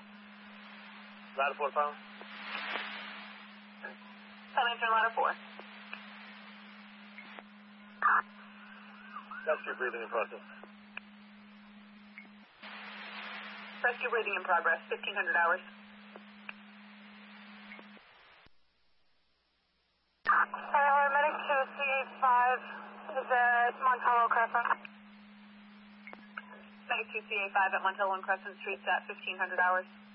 Ladder 4 pound. Telemetry ladder 4. Rescue breathing in process. Rescue breathing in progress, 1500 hours. Medic to CA5 is at Montello Crescent. Medic to CA5 at Montello and Crescent Street at 1500 hours.